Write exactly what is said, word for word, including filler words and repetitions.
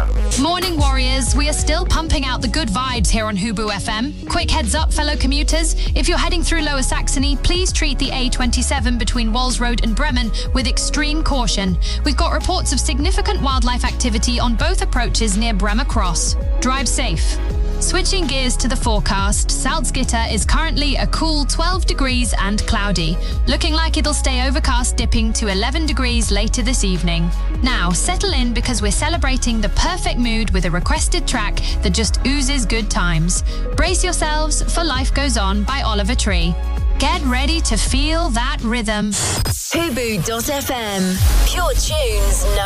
Morning warriors, we are still pumping out the good vibes here on Hubu F M. Quick heads up, fellow commuters. If you're heading through Lower Saxony, please treat the A twenty-seven between Walls Road and Bremen with extreme caution. We've got reports of significant wildlife activity on both approaches near Bremer Cross. Drive safe. Switching gears to the forecast, Salzgitter is currently a cool twelve degrees and cloudy, looking like it'll stay overcast, dipping to eleven degrees later this evening. Now, settle in because we're celebrating the perfect mood with a requested track that just oozes good times. Brace yourselves for Life Goes On by Oliver Tree. Get ready to feel that rhythm. Hubu dot F M. Pure tunes, no